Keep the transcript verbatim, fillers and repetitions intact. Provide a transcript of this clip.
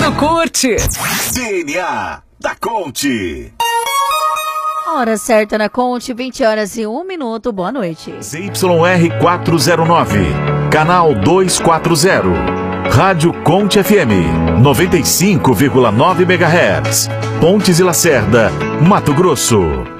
mundo curte. D N A da Conte. Hora certa na Conte, vinte horas e um minuto. Boa noite. Z Y R quatrocentos e nove, canal duzentos e quarenta. Rádio Conte F M, noventa e cinco vírgula nove megahertz. Pontes e Lacerda, Mato Grosso.